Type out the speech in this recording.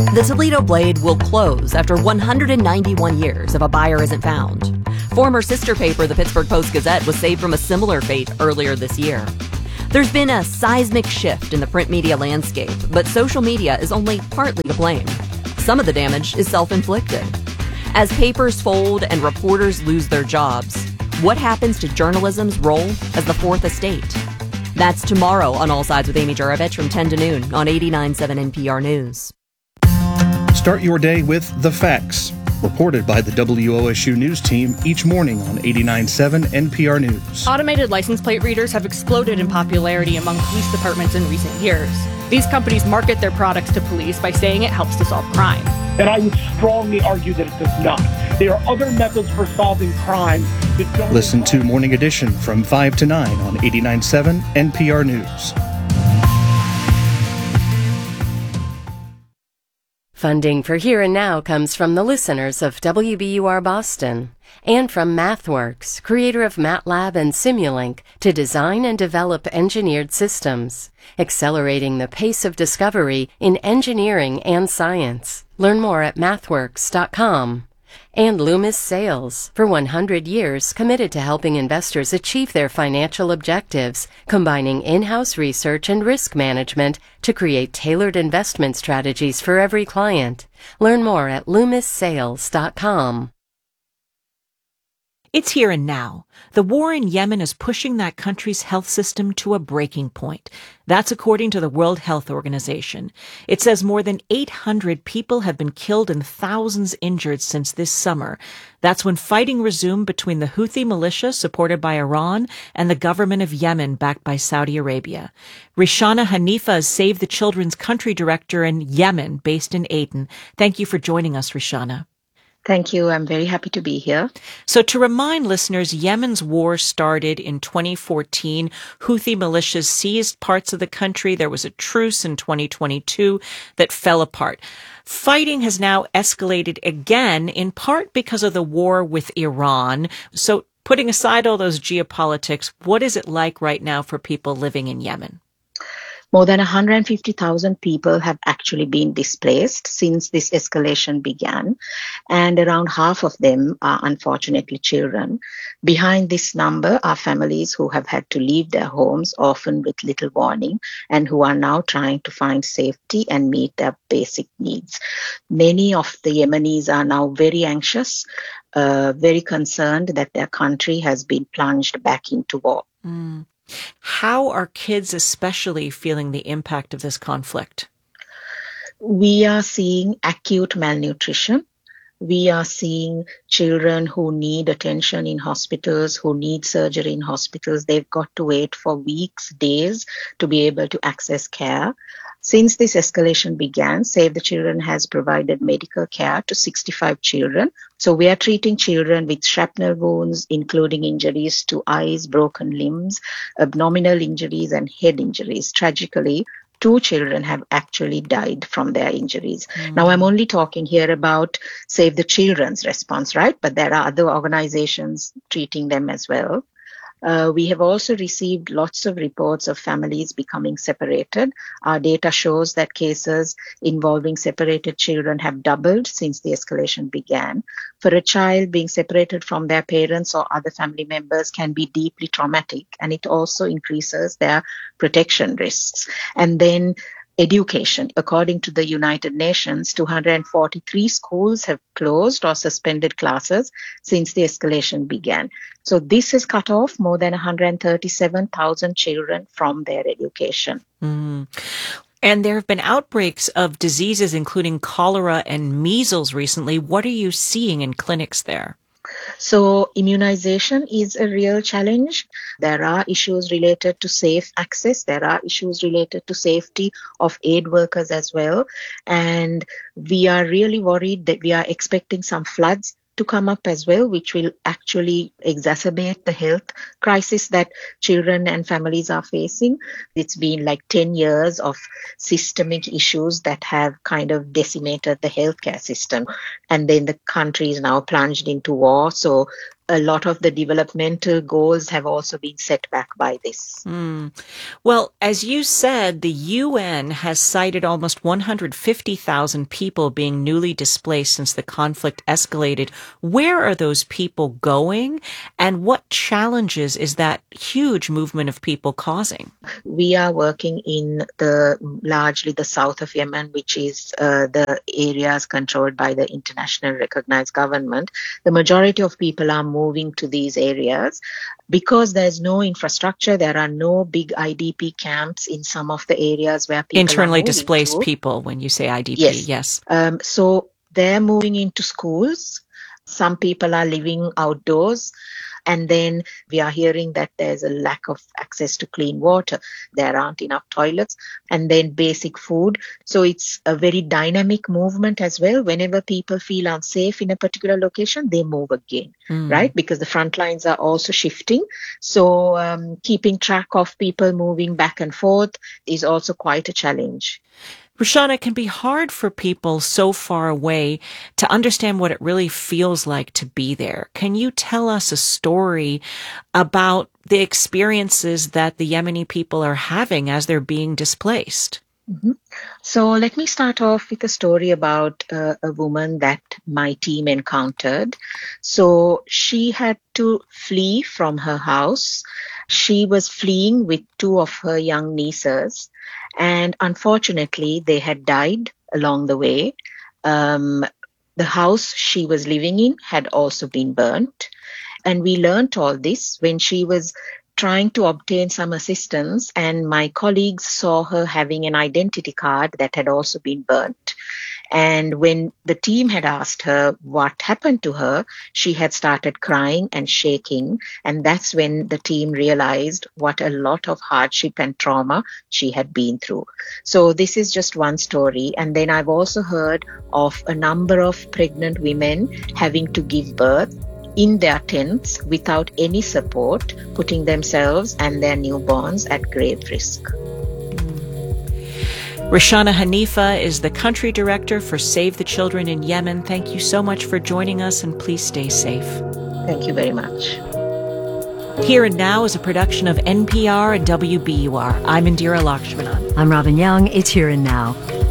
The Toledo Blade will close after 191 years if a buyer isn't found. Former sister paper, the Pittsburgh Post-Gazette, was saved from a similar fate earlier this year. There's been a seismic shift in the print media landscape, but social media is only partly to blame. Some of the damage is self-inflicted. As papers fold and reporters lose their jobs, what happens to journalism's role as the fourth estate? That's tomorrow on All Sides with Amy Juravich from 10 to noon on 89.7 NPR News. Start your day with The Facts, reported by the WOSU News team each morning on 89.7 NPR News. Automated license plate readers have exploded in popularity among police departments in recent years. These companies market their products to police by saying it helps to solve crime. And I would strongly argue that it does not. There are other methods for solving crime that don't... Listen to Morning Edition from 5 to 9 on 89.7 NPR News. Funding for Here and Now comes from the listeners of WBUR Boston and from MathWorks, creator of MATLAB and Simulink, to design and develop engineered systems, accelerating the pace of discovery in engineering and science. Learn more at mathworks.com. And Loomis Sales, for 100 years committed to helping investors achieve their financial objectives, combining in-house research and risk management to create tailored investment strategies for every client. Learn more at loomissales.com. It's here and now. The war in Yemen is pushing that country's health system to a breaking point. That's according to the World Health Organization. It says more than 800 people have been killed and thousands injured since this summer. That's when fighting resumed between the Houthi militia supported by Iran and the government of Yemen backed by Saudi Arabia. Rishana Hanifa is Save the Children's country director in Yemen, based in Aden. Thank you for joining us, Rishana. Thank you. I'm very happy to be here. So to remind listeners, Yemen's war started in 2014. Houthi militias seized parts of the country. There was a truce in 2022 that fell apart. Fighting has now escalated again, in part because of the war with Iran. So putting aside all those geopolitics, what is it like right now for people living in Yemen? More than 150,000 people have actually been displaced since this escalation began, and around half of them are unfortunately children. Behind this number are families who have had to leave their homes, often with little warning, and who are now trying to find safety and meet their basic needs. Many of the Yemenis are now very anxious, very concerned that their country has been plunged back into war. How are kids especially feeling the impact of this conflict? We are seeing acute malnutrition. We are seeing children who need attention in hospitals, who need surgery in hospitals. They've got to wait for weeks, days to be able to access care. Since this escalation began, Save the Children has provided medical care to 65 children. So we are treating children with shrapnel wounds, including injuries to eyes, broken limbs, abdominal injuries, and head injuries. Tragically, 2 children have actually died from their injuries. Now, I'm only talking here about Save the Children's response, right? But there are other organizations treating them as well. We have also received lots of reports of families becoming separated. Our data shows that cases involving separated children have doubled since the escalation began. For a child, being separated from their parents or other family members can be deeply traumatic, and it also increases their protection risks. And then education. According to the United Nations, 243 schools have closed or suspended classes since the escalation began. So this has cut off more than 137,000 children from their education. And there have been outbreaks of diseases, including cholera and measles recently. What are you seeing in clinics there? So immunization is a real challenge. There are issues related to safe access. There are issues related to safety of aid workers as well. And we are really worried that we are expecting some floods to come up as well, which will actually exacerbate the health crisis that children and families are facing. It's been like 10 years of systemic issues that have kind of decimated the healthcare system. And then the country is now plunged into war. So a lot of the developmental goals have also been set back by this. Well, as you said, the UN has cited almost 150,000 people being newly displaced since the conflict escalated. Where are those people going, and what challenges is that huge movement of people causing? We are working in largely the south of Yemen, which is the areas controlled by the international recognized government. The majority of people are moving to these areas because there's no infrastructure. There are no big IDP camps in some of the areas where people internally are displaced to. People, when you say IDP, yes. So they're moving into schools. Some people are living outdoors. And then we are hearing that there's a lack of access to clean water. There aren't enough toilets, and then basic food. So it's a very dynamic movement as well. Whenever people feel unsafe in a particular location, they move again, right? Because the front lines are also shifting. So keeping track of people moving back and forth is also quite a challenge. Rushana, it can be hard for people so far away to understand what it really feels like to be there. Can you tell us a story about the experiences that the Yemeni people are having as they're being displaced? So let me start off with a story about a woman that my team encountered. So she had to flee from her house. She was fleeing with two of her young nieces, and unfortunately they had died along the way. The house she was living in had also been burnt, and we learned all this when she was trying to obtain some assistance, and my colleagues saw her having an identity card that had also been burnt. And when the team had asked her what happened to her, she had started crying and shaking. And that's when the team realized what a lot of hardship and trauma she had been through. So this is just one story. And then I've also heard of a number of pregnant women having to give birth in their tents without any support, putting themselves and their newborns at grave risk. Rushana Hanifa is the country director for Save the Children in Yemen. Thank you so much for joining us, and please stay safe. Thank you very much. Here and Now is a production of NPR and WBUR. I'm Indira Lakshmanan. I'm Robin Young. It's Here and Now.